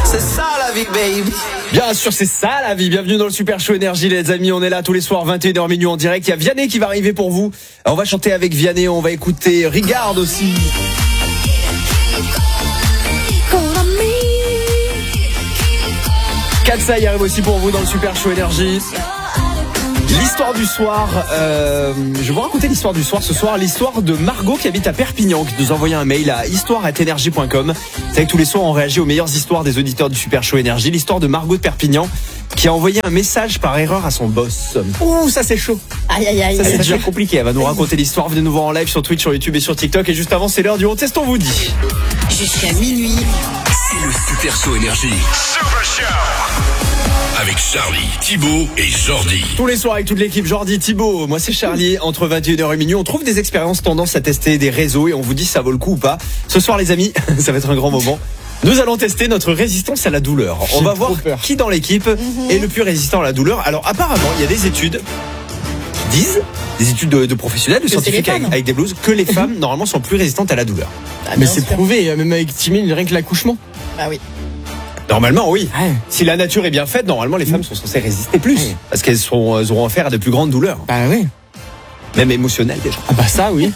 c'est ça la vie, baby. Bien sûr, c'est ça la vie. Bienvenue dans le Super Show Énergie, les amis. On est là tous les soirs, 21h minuit en direct. Il y a Vianney qui va arriver pour vous. On va chanter avec Vianney, on va écouter Regarde aussi. Katsa y arrive aussi pour vous dans le Super Show Énergie. L'histoire du soir, je vais vous raconter l'histoire du soir ce soir, l'histoire de Margot qui habite à Perpignan, qui nous a envoyé un mail à histoire@energie.com. C'est vrai que tous les soirs on réagit aux meilleures histoires des auditeurs du Super Show Énergie. L'histoire de Margot de Perpignan qui a envoyé un message par erreur à son boss. Ouh, ça c'est chaud. Aïe aïe aïe. Ça c'est déjà compliqué. Elle va nous raconter l'histoire. Venez nous voir en live sur Twitch, sur YouTube et sur TikTok. Et juste avant, c'est l'heure du On Teste, on vous dit. Jusqu'à minuit. C'est le Super Show Énergie. Super Show. Avec Charlie, Thibaut et Jordi. Tous les soirs avec toute l'équipe, Jordi, Thibaut, moi c'est Charlie. Entre 21h et minuit, on trouve des expériences tendance à tester des réseaux et on vous dit si ça vaut le coup ou pas. Ce soir les amis, ça va être un grand moment. Nous allons tester notre résistance à la douleur. On va voir qui dans l'équipe est le plus résistant à la douleur. Alors apparemment, il y a des études qui disent, des études de professionnels, de scientifiques avec des blouses, que les femmes normalement sont plus résistantes à la douleur. Ah, mais c'est prouvé, même avec Timine, rien que l'accouchement. Ah oui. Normalement, oui. Ouais. Si la nature est bien faite, normalement, les femmes sont censées résister plus. Ouais. Parce qu'elles auront affaire à de plus grandes douleurs. Bah oui. Même émotionnelles, déjà. Ah bah ça, oui.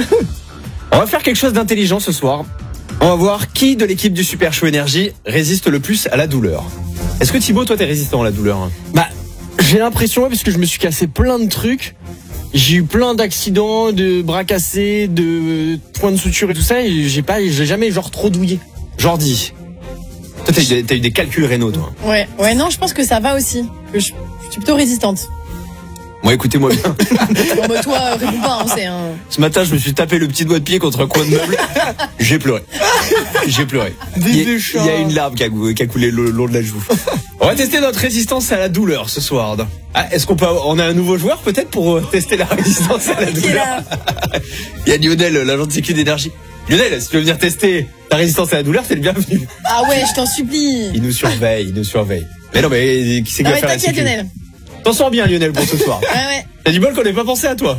On va faire quelque chose d'intelligent ce soir. On va voir qui de l'équipe du Super Show Énergie résiste le plus à la douleur. Est-ce que Thibaut, toi, t'es résistant à la douleur? Bah, j'ai l'impression, parce que je me suis cassé plein de trucs. J'ai eu plein d'accidents, de bras cassés, de points de suture et tout ça, et j'ai jamais genre trop douillé. Jordi. Toi, t'as eu des calculs rénaux, toi. Ouais, non, je pense que ça va aussi. Que je suis plutôt résistante. Moi, écoutez-moi bien. Bon, bah, toi, réponds pas, on sait. Hein. Ce matin, je me suis tapé le petit doigt de pied contre un coin de meuble. J'ai pleuré. J'ai pleuré. Il y a une larme qui a coulé le long de la joue. On va tester notre résistance à la douleur ce soir. Ah, on a un nouveau joueur peut-être pour tester la résistance à la douleur. Il y a Lionel, l'agent de sécu d'énergie. Lionel, si tu veux venir tester ta résistance à la douleur, t'es le bienvenu. Ah ouais, je t'en supplie. Il nous surveille. Mais non, mais qui c'est qui va faire la sécu? Lionel. T'en sors bien, Lionel, pour ce soir. Ouais. T'as du bol qu'on n'ait pas pensé à toi.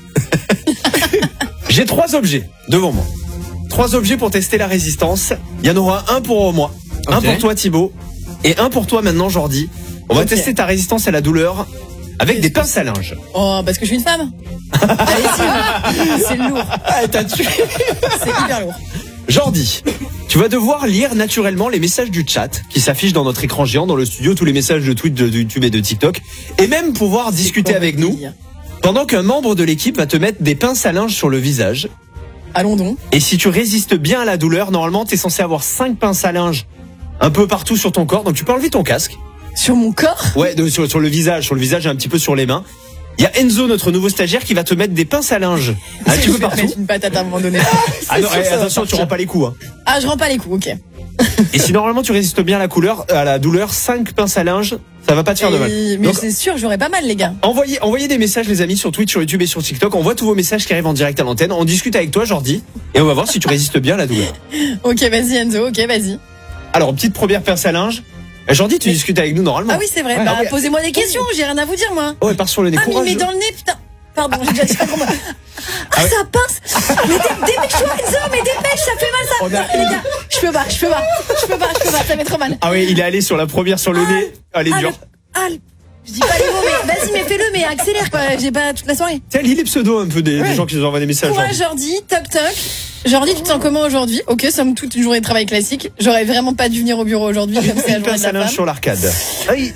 J'ai 3 objets devant moi. 3 objets pour tester la résistance. Il y en aura un pour moi, un pour toi Thibaut, et un pour toi maintenant Jordi. On va tester ta résistance à la douleur avec des pinces à linge. Oh, parce que je suis une femme. Allez-y, c'est lourd. Ah, t'as tué. C'est hyper lourd. Jordi, tu vas devoir lire naturellement les messages du chat qui s'affichent dans notre écran géant dans le studio, tous les messages de Twitch, de YouTube et de TikTok, et même pouvoir discuter avec nous pendant qu'un membre de l'équipe va te mettre des pinces à linge sur le visage. Allons donc. Et si tu résistes bien à la douleur, normalement t'es censé avoir 5 pinces à linge un peu partout sur ton corps, donc tu peux enlever ton casque. Sur mon corps? Ouais, sur le visage et un petit peu sur les mains. Il y a Enzo, notre nouveau stagiaire, qui va te mettre des pinces à linge un petit peu partout. Mettre une patate à un moment donné. Ah non, attention, tu rends pas les coups. Hein. Ah, je rends pas les coups, ok. Et si normalement tu résistes bien à la douleur, 5 pinces à linge, ça va pas te faire de mal. Mais donc, c'est sûr, j'aurais pas mal, les gars. Envoyez des messages, les amis, sur Twitch, sur YouTube et sur TikTok. On voit tous vos messages qui arrivent en direct à l'antenne. On discute avec toi, Jordi, et on va voir si tu résistes bien à la douleur. Ok, vas-y, Enzo, ok, vas-y. Alors, petite première pince à linge. Jordi, tu discutes avec nous normalement. Ah oui, c'est vrai. Ouais, bah, posez-moi des questions, j'ai rien à vous dire, moi. Ouais, pars sur le nez. Ah, mais dans le nez, putain. Pardon, j'ai déjà dit ça pour moi. Ah, ça pince. Mais dépêche-toi, Enzo, mais dépêche, ça fait mal, ça. Les gars, je peux pas, ça fait trop mal. Ah oui, il est allé sur la première sur le nez. Allez, dur. Je dis pas les mots, mais vas-y, mais fais-le, mais accélère, quoi. J'ai pas toute la soirée. Tiens, lis les pseudos un peu des gens qui nous envoient des messages. Moi, Jordi, toc. Jordi, tu te sens comment aujourd'hui? Ok, somme toute une journée de travail classique. J'aurais vraiment pas dû venir au bureau aujourd'hui, comme c'est la journée de la femme. sur l'arcade. Mais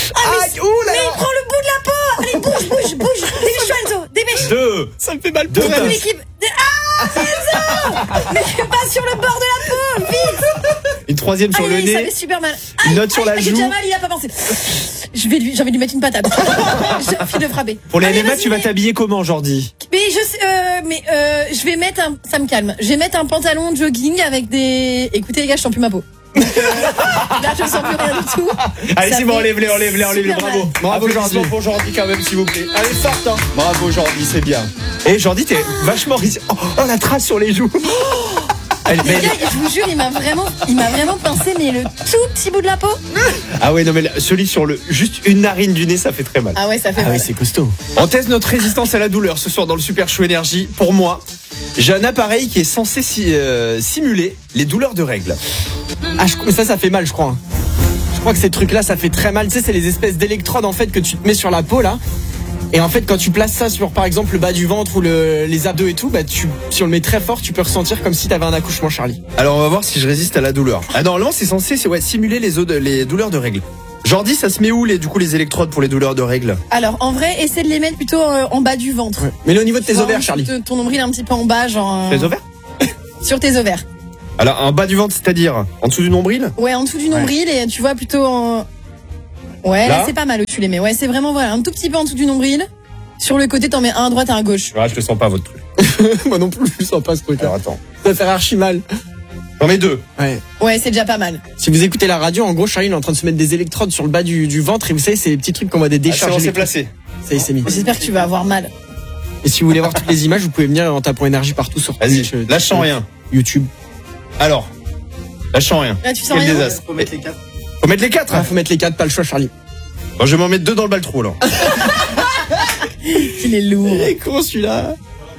il prend le bout de la peau. Allez, bouge. Dépêche-toi, Enzo, dépêche. 2. Ça me fait mal pour toute l'équipe. Ah, Enzo. Mais pas sur le bord de la peau, vite. Une 3e sur le nez. Ça fait super mal. Une note sur la joue. J'ai déjà mal, il a pas pensé. J'ai envie de lui mettre une patate. J'ai envie de frapper. Pour les MMA, tu vas t'habiller comment, Jordi? Mais je vais mettre ça me calme. Je vais mettre un pantalon de jogging avec des. Écoutez les gars, je sens plus ma peau. Là, je sens plus rien du tout. Allez, c'est bon, enlève-les, bravo. Bravo, Jordi. Pour Jordi, quand même, s'il vous plaît. Allez, sorte, hein. Bravo, Jordi, c'est bien. Et Jordi, t'es vachement résistant. Oh, la trace sur les joues. Les gars, je vous jure, il m'a vraiment pincé, mais le tout petit bout de la peau. Ah ouais, non, mais celui sur juste une narine du nez, ça fait très mal. Ah ouais, ça fait mal. Ah ouais, c'est costaud. On teste notre résistance à la douleur ce soir dans le Super Show Énergie. Pour moi, J'ai un appareil qui est censé simuler les douleurs de règles. Ah, ça fait mal, je crois. Je crois que ces trucs-là, ça fait très mal. Tu sais, c'est les espèces d'électrodes en fait que tu te mets sur la peau là. Et en fait, quand tu places ça sur, par exemple, le bas du ventre ou les abdos et tout, bah si on le met très fort, tu peux ressentir comme si t'avais un accouchement, Charlie. Alors, on va voir si je résiste à la douleur. Ah, normalement, c'est censé simuler les douleurs de règles. Jordi, ça se met où les électrodes pour les douleurs de règles? Alors, en vrai, essaie de les mettre plutôt en bas du ventre. Ouais. Mais au niveau de tes Genre, ovaires, Charlie. Ton nombril un petit peu en bas, genre. Les ovaires? Sur tes ovaires. Alors, en bas du ventre, c'est-à-dire en dessous du nombril? Ouais, en dessous du nombril et tu vois plutôt en. Ouais, là c'est pas mal où tu les mets. Ouais, c'est vraiment voilà, un tout petit peu en dessous du nombril. Sur le côté, t'en mets un à droite et un à gauche. Ah, je le sens pas, votre truc. Moi non plus, je sens pas ce truc. Alors, attends. Ça fait archi mal. J'en mets 2. Ouais. Ouais, c'est déjà pas mal. Si vous écoutez la radio, en gros, Charlie il est en train de se mettre des électrodes sur le bas du ventre et vous savez, c'est les petits trucs qu'on voit des décharges. C'est placé. Ça y est, c'est mis. J'espère que tu vas avoir mal. Et si vous voulez voir toutes les images, vous pouvez venir en tapant énergie partout sur Vas-y, Twitch, lâchant rien. YouTube. Alors, lâchant rien. Là, tu sens Quel rien. désastre. Faut mettre les 4. Faut mettre les 4. Ah, faut mettre les 4, pas le choix, Charlie. Bon, je vais m'en mettre 2 dans le baltrou, alors. Il est lourd. Il est con celui-là.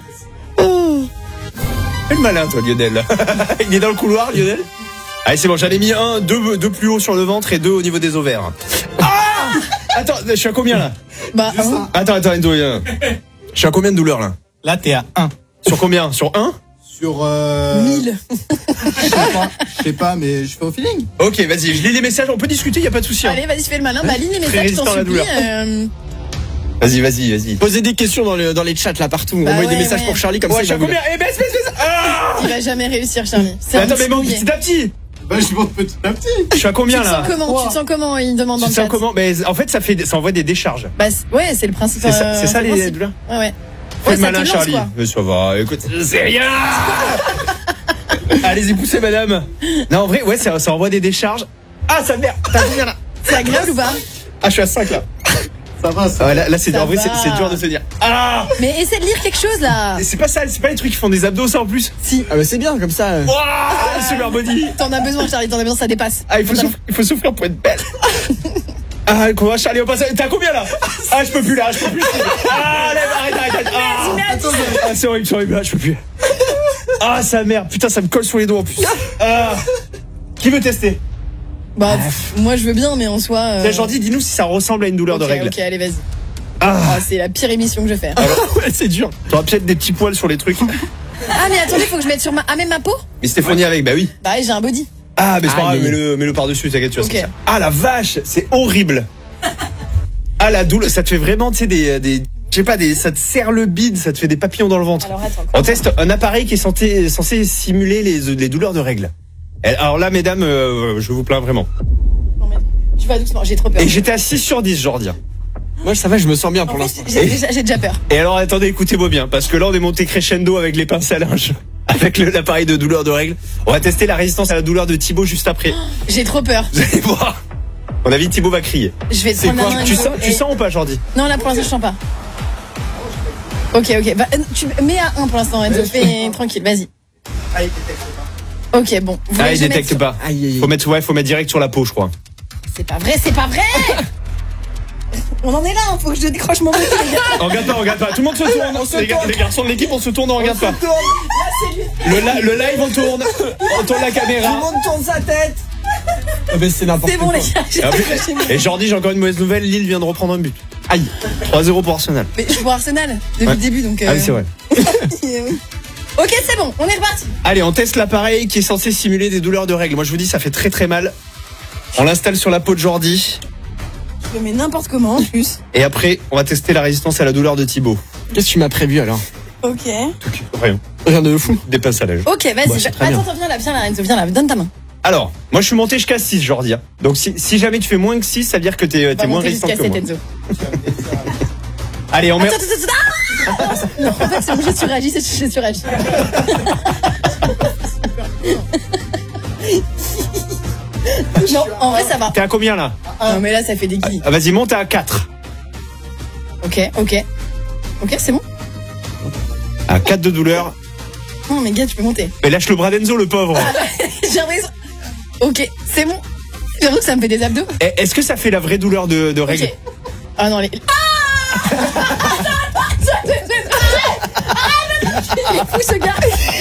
Fais le malin, toi, Lionel. Il est dans le couloir, Lionel. Allez, c'est bon, j'en ai mis 2 plus haut sur le ventre et 2 au niveau des ovaires. Ah! Attends, je suis à combien, là? Bah, Attends, Endo, je suis à combien de douleurs, là? Là, t'es à 1. Sur combien? Sur 1? Sur 1000. Je sais pas, mais je fais au feeling. Ok, vas-y, je lis les messages, on peut discuter, y a pas de souci. Hein. Allez, vas-y, fais le malin. Bah, ligne les messages, je résistant t'en à la supplie. douleur. Vas-y. Posez des questions dans les chats là partout. Bah Envoyez ouais, des messages ouais. pour Charlie comme Ouais, ça. je suis à il va vous- combien? Eh, baisse. Ah! Il va jamais réussir, Charlie. C'est Attends, un mais petit monte mouillé. petit à petit. Bah, je monte petit à petit. Je suis à Tu combien, te là? sens comment? Tu te sens comment? Il demande dans Tu le te sens chat. comment? Mais en fait, ça envoie des décharges. Bah, ouais, c'est le principe. C'est ça le les principe. douleurs? Ouais. Fais Ouais, le ça te malin, lance, Charlie. quoi. Mais ça va, écoute, c'est rien. Allez-y, poussez, madame. Non, en vrai, ouais, ça envoie des décharges. Ah, ça merde. T'as combien, là? C'est agréable ou pas? Ah, je suis à 5, là. Ça va, ça. Ah ouais, là, c'est, Ça en vrai, va. c'est dur de se dire. Ah! Mais essaie de lire quelque chose là. Et c'est pas ça, c'est pas les trucs qui font des abdos, ça, en plus. Si. Ah bah c'est bien comme ça. Wouah, super body. T'en as besoin, Charlie. T'en as besoin, ça dépasse. Ah, il faut souffrir pour être belle. Ah, comment Charlie, au passage. T'as combien, là? Ah, je peux plus, là, Ah, lève, arrête. Ah, c'est horrible, là, je peux plus. Ah, sa mère, putain, ça me colle sur les doigts, en plus. Ah. Qui veut tester? Bah, moi je veux bien, mais en soi. Jordi, dis-nous si ça ressemble à une douleur de règle. Ok, allez, vas-y. Ah. Ah, c'est la pire émission que je fais. Ouais, c'est dur. T'auras peut-être des petits poils sur les trucs. Ah, mais attendez, faut que je mette sur ma. Ah, même ma peau? Mais Stéphanie avec, bah oui. Bah, ouais, j'ai un body. Ah, mais c'est pas Ah, grave, mais- mets-le par-dessus, t'inquiète, tu vas Ok. sentir. Ah, la vache, c'est horrible. Ah, la douleur, ça te fait vraiment, tu sais, des je sais pas, ça te serre le bide, ça te fait des papillons dans le ventre. Alors, attends. On teste un appareil qui est censé simuler les douleurs de règles. Alors là, mesdames, je vous plains vraiment. Non, mais tu vas doucement, j'ai trop peur. Et j'étais à 6 sur 10, Jordi. Moi ça va, je me sens bien pour En l'instant. fait, j'ai déjà peur. Et alors, attendez, écoutez-moi bien, parce que là, on est monté crescendo avec les pinces à linge, avec l'appareil de douleur de règles. On va tester la résistance à la douleur de Thibaut juste après. J'ai trop peur. Vous allez voir. À mon avis, Thibaut va crier. Je vais te C'est prendre quoi? la main. Tu et- sens ou pas, Jordi? Non, là pour l'instant, je sens pas. Ok. Bah, tu mets à 1 pour l'instant, Enzo. Fais tranquille, vas-y. Ah, il détecte pas. Ok, bon. Vous Ah, voulez il que je mette détecte sur- pas. Aïe. Faut mettre direct sur la peau, je crois. C'est pas vrai. On en est là, hein, faut que je décroche mon bouton, les gars. On regarde pas. Tout le monde se tourne. Les garçons de l'équipe, on se tourne, on regarde pas. Là, c'est lui. Le live, on tourne. On tourne la caméra. tourne sa tête. Ah bah c'est n'importe C'est quoi. bon, les gars. J'ai Et après- décroché mon. Et Jordi, j'ai encore une mauvaise nouvelle. Lille vient de reprendre un but. Aïe. 3-0 pour Arsenal. Mais je joue à Arsenal depuis Ouais. le début, donc. Ah oui, c'est vrai. Oui. Ok, c'est bon, on est reparti. Allez, on teste l'appareil qui est censé simuler des douleurs de règles. Moi, je vous dis, ça fait très très mal. On l'installe sur la peau de Jordi. Je le mets n'importe comment en plus. Et après, on va tester la résistance à la douleur de Thibaut. Qu'est-ce que tu m'as prévu alors? Ok. Rien. Rien de fou. Des pinces à linge. Ok, vas-y. Bah, c'est très bien. Attends, viens là, Enzo, viens là, donne ta main. Alors, moi, je suis monté jusqu'à 6, Jordi. Donc, si jamais tu fais moins que 6, ça veut dire que t'es On va moins monter résistant jusqu'à que 7, moi. Enzo. Allez, on met. Attends. Ah non, en fait, c'est bon, j'ai suragi. Non, en vrai, ça va. T'es à combien là? Non, mais là, ça fait des guillis. Ah, vas-y, monte à 4. Ok, c'est bon. À 4 de douleur. Non, mais gars, tu peux monter. Mais lâche le bras d'Enzo, le pauvre. J'ai l'impression. Ok, c'est bon. J'avoue que ça me fait des abdos. Est-ce que ça fait la vraie douleur de règles? Ok. Ah non, les. Ah Il est fou ce gars.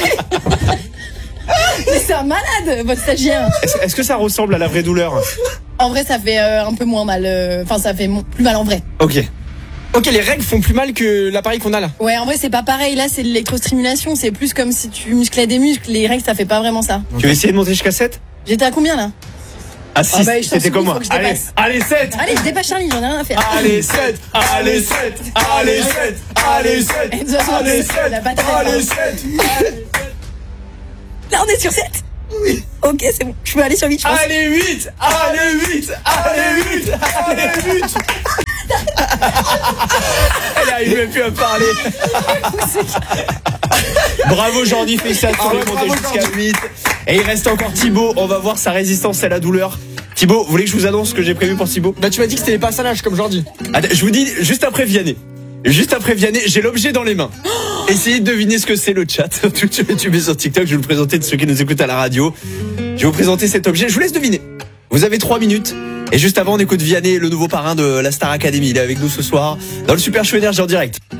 Mais c'est un malade, votre stagiaire. Est-ce que ça ressemble à la vraie douleur? En vrai, ça fait un peu moins mal. Enfin, ça fait plus mal en vrai. Ok. Ok, les règles font plus mal que l'appareil qu'on a là. Ouais, en vrai, c'est pas pareil. Là, c'est de l'électrostimulation. C'est plus comme si tu musclais des muscles. Les règles, ça fait pas vraiment ça. Tu veux essayer de monter jusqu'à 7? J'étais à combien là? À 6, Ah bah, je t'en c'était supplie, comme moi. faut que je Allez, dépasse. allez 7. Allez, je dépêche Charlie, j'en ai rien à faire. Allez 7, allez 7, allez 7, allez 7, Et de toute façon, allez 7, la batterie, allez pardon. 7. Là, on est sur 7. Oui. Ok, c'est bon. Je peux aller sur 8, je pense. Allez 8, allez 8, allez 8, allez 8. Elle arrive même plus à parler. Bravo Jordi, félicitations, il est monté jusqu'à 8. Et il reste encore Thibaut, on va voir sa résistance à la douleur. Thibaut, vous voulez que je vous annonce ce que j'ai prévu pour Thibaut? Bah, tu m'as dit que c'était les passanages comme Jordi. Attends, je vous dis juste après Vianney. Juste après Vianney, j'ai l'objet dans les mains. Essayez de deviner ce que c'est le chat. Tu mets sur TikTok, je vais vous le présenter de ceux qui nous écoutent à la radio. Je vais vous présenter cet objet, je vous laisse deviner. Vous avez 3 minutes. Et juste avant, on écoute Vianney, le nouveau parrain de la Star Academy. Il est avec nous ce soir dans le Super Show Énergie en direct.